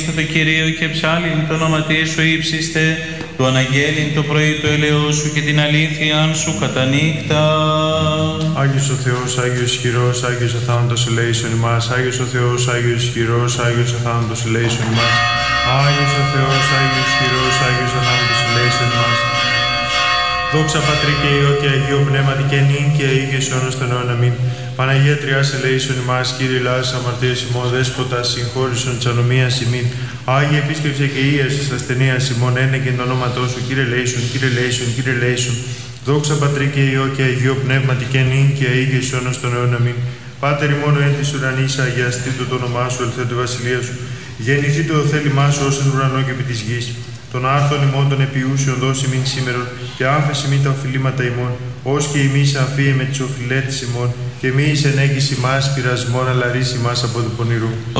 Το Κυρίο και ψάλιν το όνομα σου ύψιστε, του αναγγέλιν το πρωί του ελαιός σου και την αλήθεια σου κατά νύχτα. Άγιος ο Θεός, Άγιος ισχυρός, Άγιος αθάνατος ελέησον ημάς. Άγιος ο Θεός, Άγιος ισχυρός, Άγιος αθάνατος ελέησον ημάς. Άγιος ο Θεός, Άγιος ισχυρός, Άγιος αθάνατος ελέησον ημάς. Δόξα Πατρί και Υιό και Αγίο Πνεύματι και νυν και αεί και σ' αιώνας των αιώνων. Αμήν. Παναγία Τριάς ελέησον ημάς, Κύριε Λάος αμαρτίας ημών, Δέσποτα συγχώρησον της ανομίας ημίν. Άγιε επίσκεψε και ίας της ασθενείας ημών, ένεκεν το ονόματό σου, Κύριε ελέησον, Κύριε ελέησον, Κύριε ελέησον. Δόξα Πατρί και Υιό και Αγίο Πνεύματι και νυν και αεί και σ' αιώνας των αιώνων. Αμήν. Πάτερ ημών εν της ουρανής, αγιαστήτω το όνομά σου, ελθέτω η βασιλεία σου. Γεννηθήτω το θέλημά σου ως εν ουρανό και επί της γης. Των άρθων ημών των επιούσιων δώσει μην σήμερον, και άφεση μην τα οφειλήματα ημών, ως και εμείς αμφίε με τις οφειλέτες ημών, και μη εις ενέγγιση μας πειρασμόν, αλλά ρίση μας από του πονηρού.